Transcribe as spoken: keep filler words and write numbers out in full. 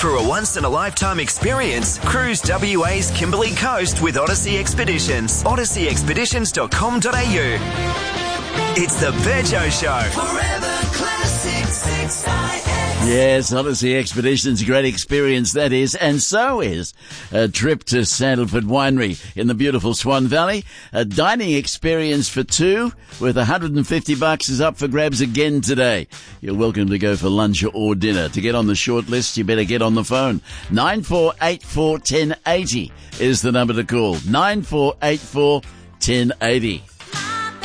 For a once-in-a-lifetime experience, cruise W A's Kimberley Coast with Odyssey Expeditions. odyssey expeditions dot com dot a u. It's the Bejo Show. Forever Classic six I X. Yes, Odyssey Expeditions, great experience that is, and so is a trip to Sandalford Winery in the beautiful Swan Valley. A dining experience for two with one hundred fifty bucks is up for grabs again today. You're welcome to go for lunch or dinner. To get on the short list, you better get on the phone. nine four eight four, one zero eight zero is the number to call. nine four eight four, one zero eight zero.